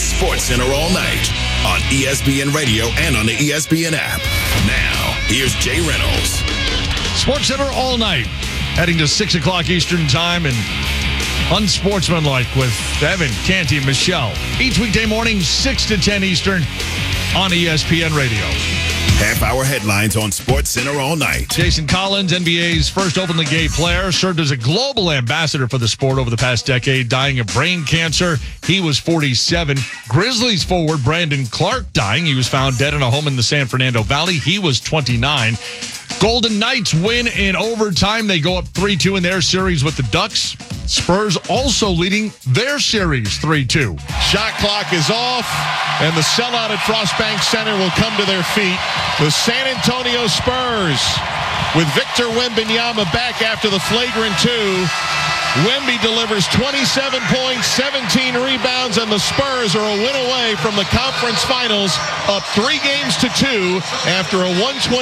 It's SportsCenter all night on ESPN Radio and on the ESPN app. Now, here's Jay Reynolds. SportsCenter all night, heading to 6 o'clock Eastern Time and Unsportsmanlike with Evan, Canty, and Michelle. Each weekday morning, 6 to 10 Eastern on ESPN Radio. Half-hour headlines on SportsCenter all night. Jason Collins, NBA's first openly gay player, served as a global ambassador for the sport over the past decade, dying of brain cancer. He was 47. Grizzlies forward Brandon Clark dying. He was found dead in a home in the San Fernando Valley. He was 29. Golden Knights win in overtime. They go up 3-2 in their series with the Ducks. Spurs also leading their series 3-2. Shot clock is off, and the sellout at Frostbank Center will come to their feet. The San Antonio Spurs, with Victor Wembanyama back after the flagrant 2. Wemby delivers 27 points, 17 rebounds, and the Spurs are a win away from the conference finals, up 3-2 after a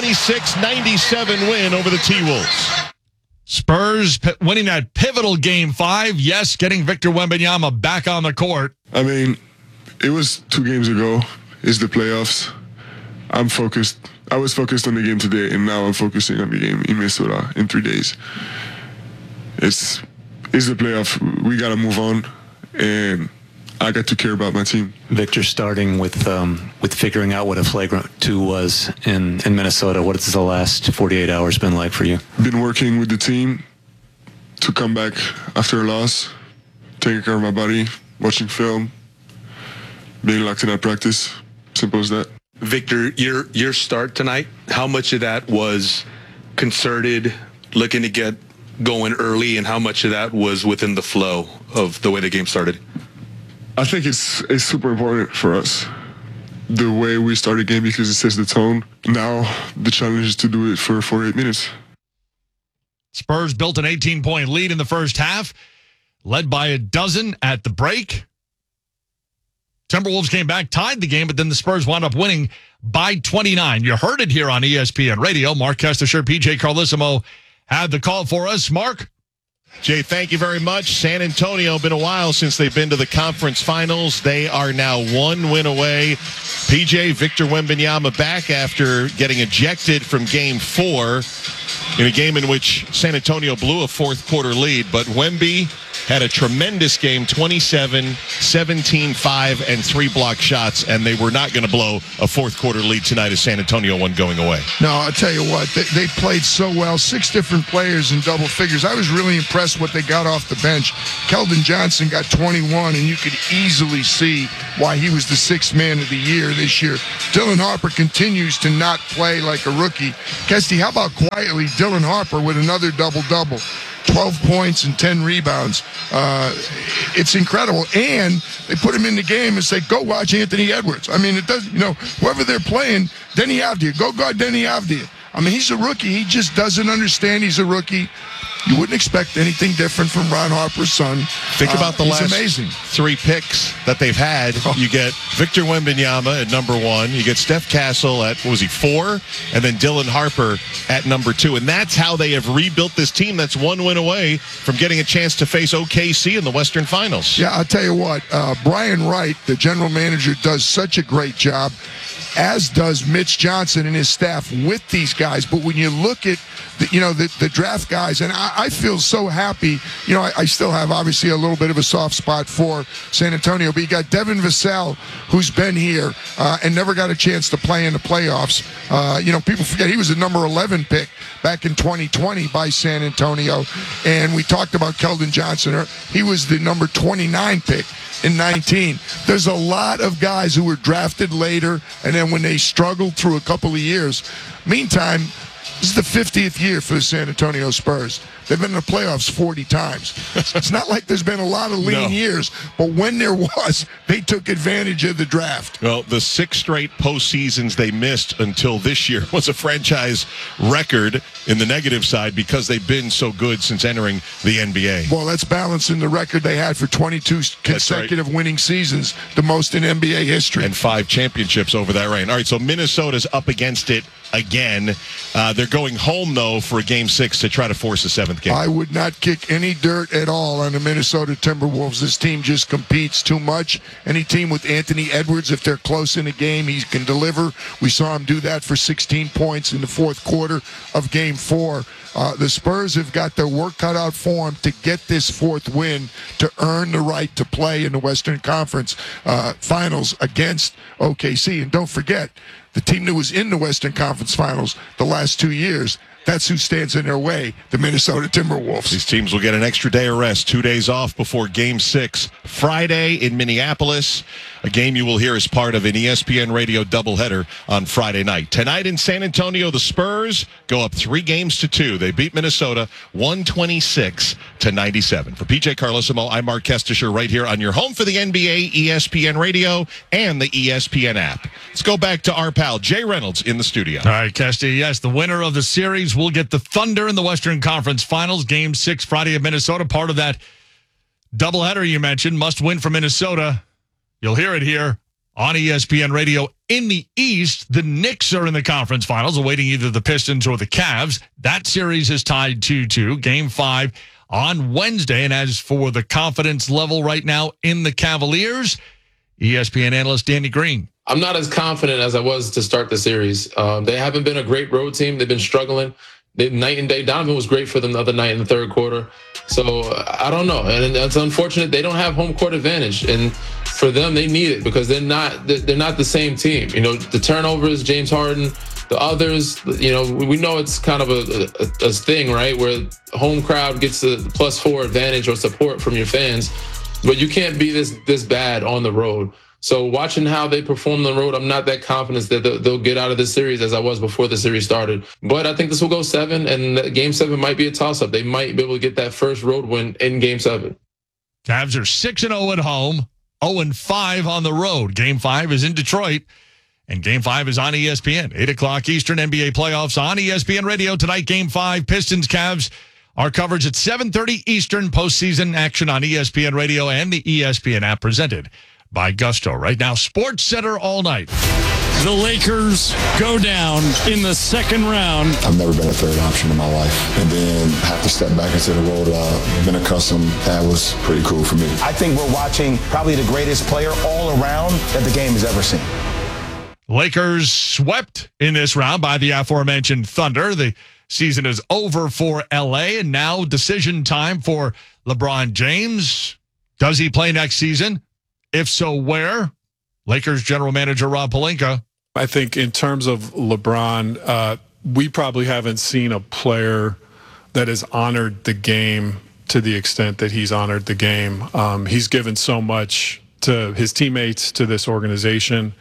126-97 win over the T-Wolves. Spurs winning that pivotal Game 5. Yes, getting Victor Wembanyama back on the court. I mean, it was 2 games ago. It's the playoffs. I'm focused. I was focused on the game today, and now I'm focusing on the game in Minnesota in 3 days. It's the playoff. We got to move on, and I got to care about my team. Victor, starting with figuring out what a flagrant 2 was in Minnesota, what has the last 48 hours been like for you? Been working with the team to come back after a loss, taking care of my body, watching film, being locked in at practice. Simple as that. Victor, your start tonight, how much of that was concerted, looking to get going early, and how much of that was within the flow of the way the game started? I think it's super important for us, the way we start a game, because it sets the tone. Now the challenge is to do it for 48 minutes. Spurs built an 18-point lead in the first half, led by a dozen at the break. Timberwolves came back, tied the game, but then the Spurs wound up winning by 29. You heard it here on ESPN Radio. Mark Kestisher, PJ Carlissimo had the call for us. Mark? Jay, thank you very much. San Antonio, been a while since they've been to the conference finals. They are now 1 win away. PJ, Victor Wembanyama back after getting ejected from Game 4 in a game in which San Antonio blew a fourth-quarter lead. But Wemby had a tremendous game, 27, 17, 5, and 3 blocked shots, and they were not going to blow a fourth-quarter lead tonight as San Antonio won going away. No, I'll tell you what, they played so well. 6 different players in double figures. I was really impressed what they got off the bench. Keldon Johnson got 21, and you could easily see why he was the 6th man of the year this year. Dylan Harper continues to not play like a rookie. Kesty, how about quietly Dylan Harper with another double-double? 12 points and 10 rebounds. It's incredible. And they put him in the game and say, go watch Anthony Edwards. I mean, it doesn't, whoever they're playing, Denny Avdia, go guard Denny Avdia. I mean, he's a rookie. He just doesn't understand he's a rookie. You wouldn't expect anything different from Ron Harper's son. Think about the last amazing. 3 picks that they've had. You get Victor Wembanyama at number 1. You get Steph Castle at, 4? And then Dylan Harper at number 2. And that's how they have rebuilt this team that's 1 win away from getting a chance to face OKC in the Western Finals. Yeah, I'll tell you what. Brian Wright, the general manager, does such a great job, as does Mitch Johnson and his staff with these guys. But when you look at the draft guys, and I feel so happy. I still have obviously a little bit of a soft spot for San Antonio, but you got Devin Vassell, who's been here and never got a chance to play in the playoffs. People forget he was the number 11 pick back in 2020 by San Antonio, and we talked about Keldon Johnson. He was the number 29 pick in 19. There's a lot of guys who were drafted later, and then when they struggled through a couple of years. Meantime, this is the 50th year for the San Antonio Spurs. They've been in the playoffs 40 times. It's not like there's been a lot of lean years, but when there was, they took advantage of the draft. Well, the 6 straight postseasons they missed until this year was a franchise record in the negative side because they've been so good since entering the NBA. Well, that's balancing the record they had for 22 consecutive winning seasons, the most in NBA history. And 5 championships over that reign. All right, so Minnesota's up against it again. They're going home, though, for a Game 6 to try to force a 7th game. I would not kick any dirt at all on the Minnesota Timberwolves. This team just competes too much. Any team with Anthony Edwards, if they're close in a game, he can deliver. We saw him do that for 16 points in the fourth quarter of Game 4. The Spurs have got their work cut out for them to get this 4th win to earn the right to play in the Western Conference Finals against OKC. And don't forget, the team that was in the Western Conference Finals the last 2 years, that's who stands in their way, the Minnesota Timberwolves. These teams will get an extra day of rest, 2 days off before Game 6 Friday in Minneapolis, a game you will hear as part of an ESPN Radio doubleheader on Friday night. Tonight in San Antonio, the Spurs go up 3-2. They beat Minnesota 126-97. For PJ Carlesimo, I'm Mark Kestisher right here on your home for the NBA, ESPN Radio, and the ESPN app. Let's go back to our pal, Jay Reynolds, in the studio. All right, Kesty, yes, the winner of the series will get the Thunder in the Western Conference Finals. Game 6 Friday at Minnesota, part of that doubleheader you mentioned. Must win for Minnesota. You'll hear it here on ESPN Radio. In the East, the Knicks are in the conference finals, awaiting either the Pistons or the Cavs. That series is tied 2-2. Game 5 on Wednesday. And as for the confidence level right now in the Cavaliers, ESPN analyst Danny Green. I'm not as confident as I was to start the series. They haven't been a great road team. They've been struggling. Night and day. Donovan was great for them the other night in the third quarter. So I don't know. And it's unfortunate they don't have home court advantage. And for them, they need it because they're not the same team. You know, the turnovers, James Harden, the others, you know, we know it's kind of a thing, right? Where home crowd gets the +4 advantage or support from your fans. But you can't be this bad on the road. So watching how they perform on the road, I'm not that confident that they'll get out of this series as I was before the series started. But I think this will go 7, and Game 7 might be a toss-up. They might be able to get that first road win in Game 7. Cavs are 6-0 at home, 0-5 on the road. Game 5 is in Detroit, and Game 5 is on ESPN. 8 o'clock Eastern, NBA playoffs on ESPN Radio. Tonight, Game 5, Pistons-Cavs. Our coverage at 7:30 Eastern, postseason action on ESPN Radio and the ESPN app, presented by Gusto. Right now, Sports Center all night. The Lakers go down in the second round. I've never been a third option in my life. And then have to step back into the role that I've been accustomed. That was pretty cool for me. I think we're watching probably the greatest player all around that the game has ever seen. Lakers swept in this round by the aforementioned Thunder. The season is over for LA, and now decision time for LeBron James. Does he play next season? If so, where? Lakers general manager Rob Pelinka. I think in terms of LeBron, we probably haven't seen a player that has honored the game to the extent that he's honored the game. He's given so much to his teammates, to this organization.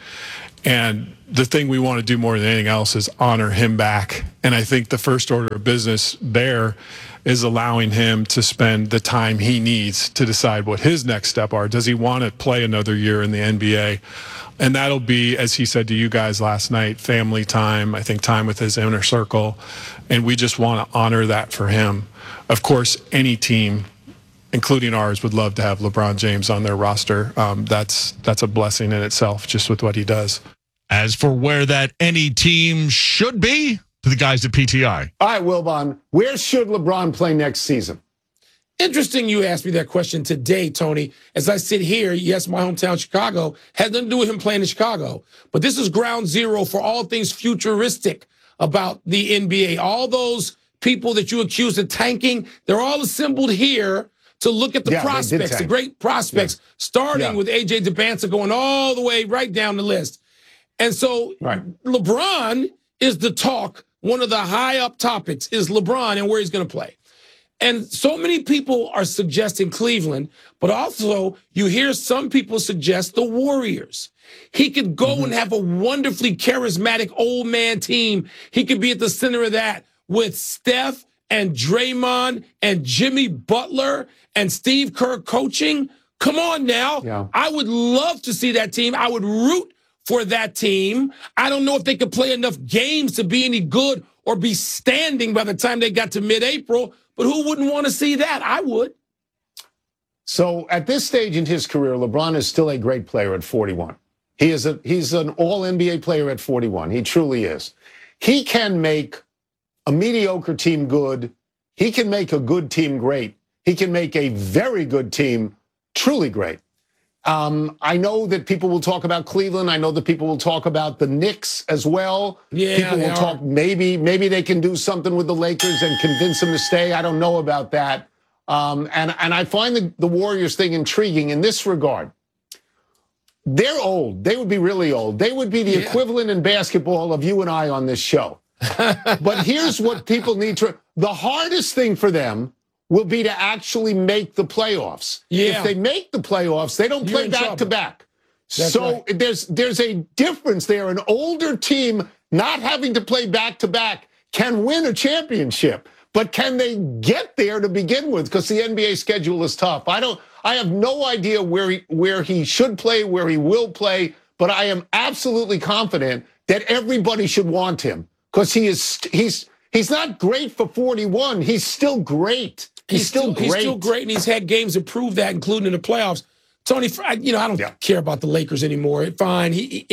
And the thing we want to do more than anything else is honor him back. And I think the first order of business there is allowing him to spend the time he needs to decide what his next step are. Does he want to play another year in the NBA? And that'll be, as he said to you guys last night, family time, I think time with his inner circle. And we just want to honor that for him. Of course, any team, including ours, would love to have LeBron James on their roster. That's a blessing in itself, just with what he does. As for where that any team should be, to the guys at PTI. All right, Wilbon, where should LeBron play next season? Interesting you asked me that question today, Tony. As I sit here, yes, my hometown, Chicago, had nothing to do with him playing in Chicago. But this is ground zero for all things futuristic about the NBA. All those people that you accused of tanking, they're all assembled here to look at the prospects, the great prospects, starting with A.J. Dubance going all the way right down the list. And so LeBron is the talk. One of the high up topics is LeBron and where he's going to play. And so many people are suggesting Cleveland, but also you hear some people suggest the Warriors. He could go and have a wonderfully charismatic old man team. He could be at the center of that with Steph and Draymond and Jimmy Butler and Steve Kerr coaching. Come on now. Yeah. I would love to see that team. I would root for that team. I don't know if they could play enough games to be any good or be standing by the time they got to mid-April, but who wouldn't want to see that? I would. So at this stage in his career, LeBron is still a great player at 41. He's an all-NBA player at 41. He truly is. He can make a mediocre team good. He can make a good team great. He can make a very good team truly great. I know that people will talk about Cleveland. I know that people will talk about the Knicks as well. Yeah, people will talk, maybe they can do something with the Lakers and convince them to stay. I don't know about that. And I find the Warriors thing intriguing in this regard. They're old. They would be really old. They would be the equivalent in basketball of you and I on this show. But here's what people need to, the hardest thing for them will be to actually make the playoffs. Yeah. If they make the playoffs, they don't play back to back. So there's a difference there. An older team not having to play back to back can win a championship, but can they get there to begin with? Because the NBA schedule is tough. I have no idea where he should play, where he will play, but I am absolutely confident that everybody should want him because he's not great for 41. He's still great. He's still great. He's still great, and he's had games that prove that, including in the playoffs. Tony, I don't care about the Lakers anymore. Fine,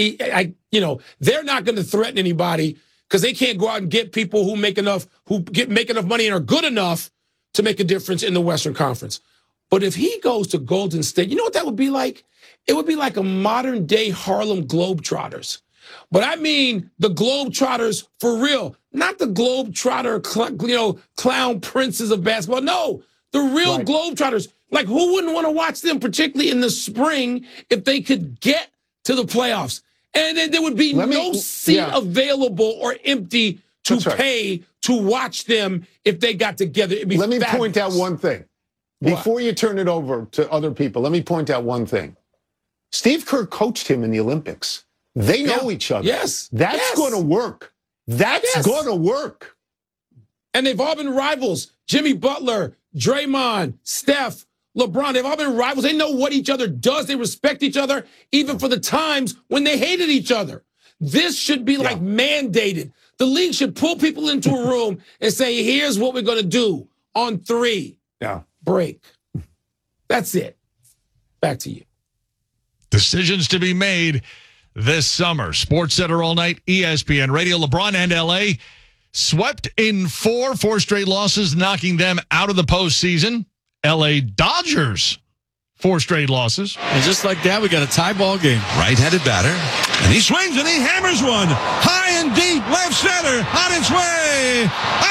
they're not going to threaten anybody because they can't go out and get people who make enough money and are good enough to make a difference in the Western Conference. But if he goes to Golden State, you know what that would be like? It would be like a modern day Harlem Globetrotters. But I mean the Globetrotters for real, not the Globetrotter, clown princes of basketball. No, the real Globetrotters. Like, who wouldn't want to watch them, particularly in the spring, if they could get to the playoffs? And then there would be no seat available or empty to pay to watch them if they got together. It'd be Let me point out one thing. Before you turn it over to other people, let me point out one thing. Steve Kerr coached him in the Olympics. They know each other. Yes. That's going to work. That's going to work. And they've all been rivals. Jimmy Butler, Draymond, Steph, LeBron, they've all been rivals. They know what each other does. They respect each other, even for the times when they hated each other. This should be like mandated. The league should pull people into a room and say, here's what we're going to do on 3. Break. That's it. Back to you. Decisions to be made this summer. SportsCenter all night, ESPN Radio. LeBron and LA swept in 4 straight losses, knocking them out of the postseason. LA Dodgers, 4 straight losses. And just like that, we got a tie ball game. Right-handed batter. And he swings and he hammers one. High and deep, left center, on its way.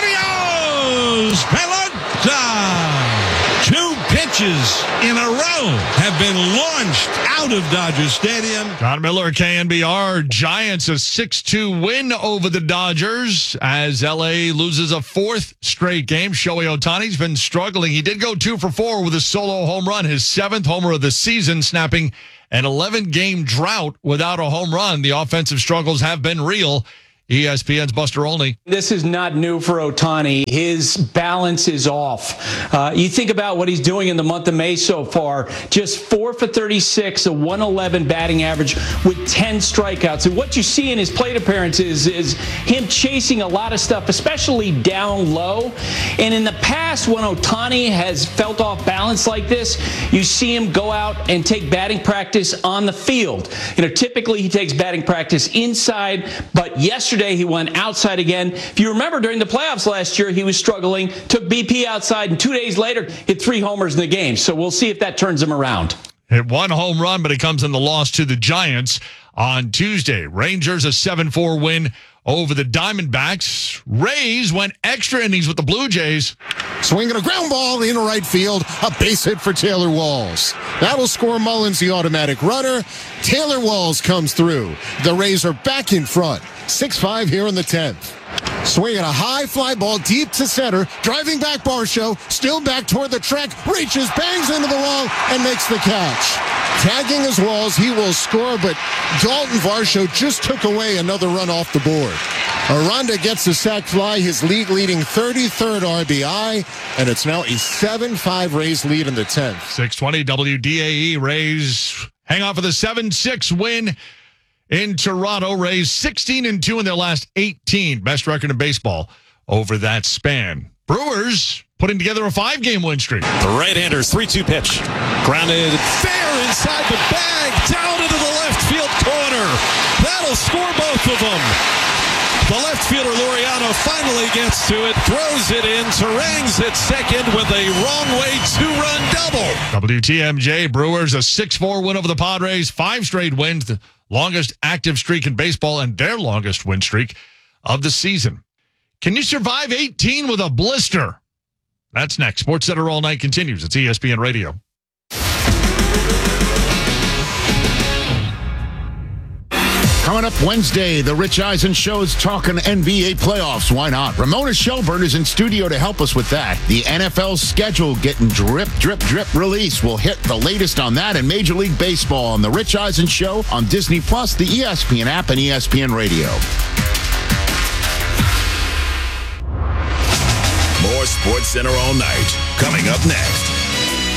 Adios, Pelota. 2 pitches in a row have been launched out of Dodger Stadium. John Miller, KNBR. Giants a 6-2 win over the Dodgers as LA loses a 4th straight game. Shohei Ohtani's been struggling. He did go 2 for 4 with a solo home run, his 7th homer of the season, snapping an 11-game drought without a home run. The offensive struggles have been real. ESPN's Buster Olney. This is not new for Ohtani. His balance is off. You think about what he's doing in the month of May so far. Just 4 for 36, a 111 batting average with 10 strikeouts. And what you see in his plate appearances is him chasing a lot of stuff, especially down low. And in the past, when Ohtani has felt off balance like this, you see him go out and take batting practice on the field. Typically he takes batting practice inside, but yesterday he went outside again. If you remember, during the playoffs last year, he was struggling, took BP outside, and 2 days later hit 3 homers in the game. So we'll see if that turns him around. Hit 1 home run, but it comes in the loss to the Giants on Tuesday. Rangers a 7-4 win over the Diamondbacks. Rays went extra innings with the Blue Jays. Swinging a ground ball in right field, a base hit for Taylor Walls. That'll score Mullins, the automatic runner. Taylor Walls comes through. The Rays are back in front, 6-5 here in the 10th. Swinging a high fly ball deep to center, driving back Varsho, still back toward the track, reaches, bangs into the wall, and makes the catch. Tagging his Walls, he will score, but Dalton Varsho just took away another run off the board. Aranda gets the sac fly, his league-leading 33rd RBI, and it's now a 7-5 Rays lead in the 10th. 620 WDAE. Rays hang on for the 7-6 win in Toronto. Rays 16-2 in their last 18. Best record in baseball over that span. Brewers putting together a 5-game win streak. The right-hander's 3-2 pitch. Grounded fair inside the bag, down into the left field corner. That'll score both of them. The left fielder, Laureano, finally gets to it, throws it in. Terang's at second with a wrong-way two-run double. WTMJ, Brewers, a 6-4 win over the Padres, 5 straight wins, the longest active streak in baseball and their longest win streak of the season. Can you survive 18 with a blister? That's next. Sports Center All Night continues. It's ESPN Radio. Coming up Wednesday, the Rich Eisen Show's talking NBA playoffs. Why not? Ramona Shelburne is in studio to help us with that. The NFL schedule getting drip, drip, drip release. We'll hit the latest on that and Major League Baseball on the Rich Eisen Show on Disney Plus, the ESPN app, and ESPN Radio. More Sports Center All Night coming up next.